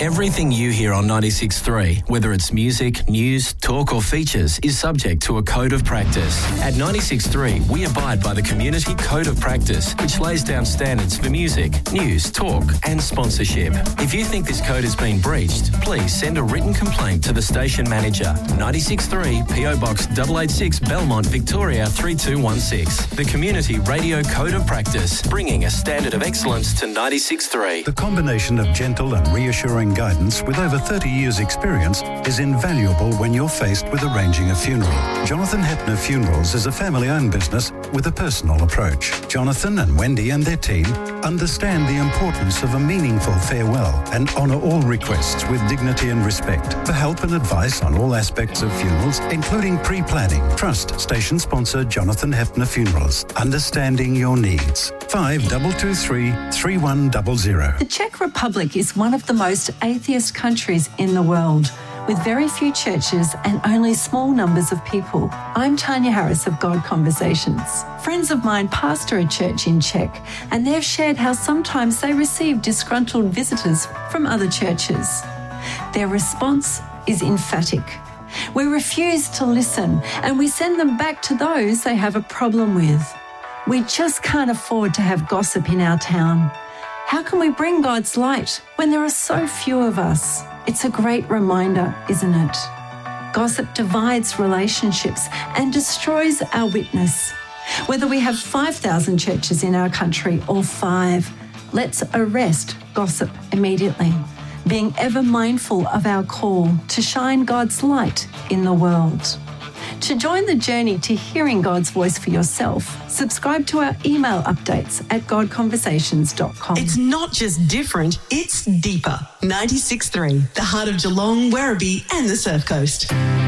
Everything you hear on 96.3, whether it's music, news, talk or features, is subject to a code of practice. At 96.3, we abide by the Community Code of Practice, which lays down standards for music, news, talk and sponsorship. If you think this code has been breached, please send a written complaint to the station manager. 96.3 PO Box 886 Belmont, Victoria 3216. The Community Radio Code of Practice, bringing a standard of excellence to 96.3. The combination of gentle and reassuring guidance with over 30 years' experience is invaluable when you're faced with arranging a funeral. Jonathan Hepner Funerals is a family-owned business with a personal approach. Jonathan and Wendy and their team understand the importance of a meaningful farewell and honour all requests with dignity and respect. For help and advice on all aspects of funerals, including pre-planning, trust station sponsor Jonathan Hepner Funerals. Understanding your needs. 5223 3100. The Czech Republic is one of the most atheist countries in the world, with very few churches and only small numbers of people. I'm Tanya Harris of God Conversations. Friends of mine pastor a church in Czech, and they've shared how sometimes they receive disgruntled visitors from other churches. Their response is emphatic. We refuse to listen, and we send them back to those they have a problem with. We just can't afford to have gossip in our town. How can we bring God's light when there are so few of us? It's a great reminder, isn't it? Gossip divides relationships and destroys our witness. Whether we have 5,000 churches in our country or 5, let's arrest gossip immediately, being ever mindful of our call to shine God's light in the world. To join the journey to hearing God's voice for yourself, subscribe to our email updates at godconversations.com. It's not just different, it's deeper. 96.3, the heart of Geelong, Werribee and the Surf Coast.